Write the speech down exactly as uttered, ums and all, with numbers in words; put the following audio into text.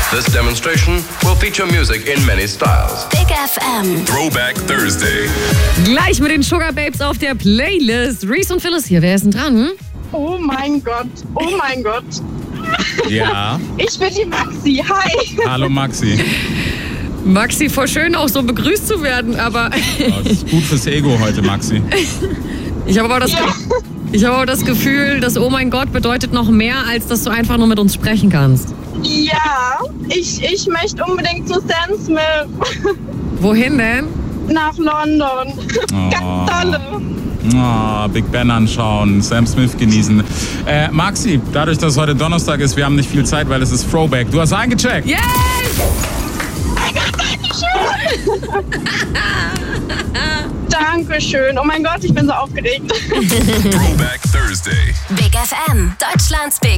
This demonstration will feature music in many styles. Big F M. Throwback Thursday. Gleich mit den Sugar Babes auf der Playlist. Reese und Phyllis hier. Wer ist denn dran? Oh mein Gott, oh mein Gott. Ja. Ich bin die Maxi, hi. Hallo Maxi. Maxi, voll schön auch so begrüßt zu werden, aber... Oh, das ist gut fürs Ego heute, Maxi. Ich habe aber das, Ja. ich habe aber das Gefühl, dass Oh mein Gott bedeutet noch mehr, als dass du einfach nur mit uns sprechen kannst. Ja, ich, ich möchte unbedingt zu Sam Smith Wohin denn? nach London. Oh. Ganz tolle. Oh, Big Ben anschauen, Sam Smith genießen. Äh, Maxi, dadurch, dass es heute Donnerstag ist, wir haben nicht viel Zeit, weil es ist Throwback. Du hast eingecheckt. Yay! Dankeschön. Oh mein Gott, ich bin so aufgeregt. Throwback Thursday. Big F M. Deutschlands Big